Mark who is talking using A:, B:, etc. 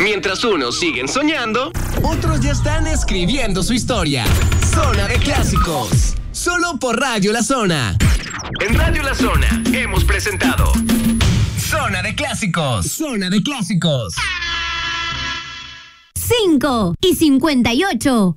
A: Mientras unos siguen soñando, otros ya están escribiendo su historia. Zona de Clásicos, solo por Radio La Zona. En Radio La Zona hemos presentado Zona de Clásicos. Zona de Clásicos.
B: 5:58.